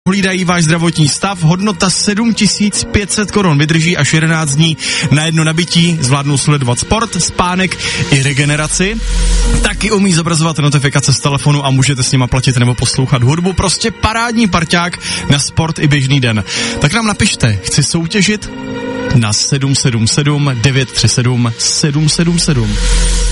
hlídají váš zdravotní stav, hodnota 7500 korun, vydrží až 11 dní na jedno nabití, zvládnou sledovat sport, spánek i regeneraci, taky umí zobrazovat notifikace z telefonu a můžete s nima platit nebo poslouchat hudbu, prostě parádní parťák na sport i běžný den. Tak nám napište, chci soutěžit na 777 937 777.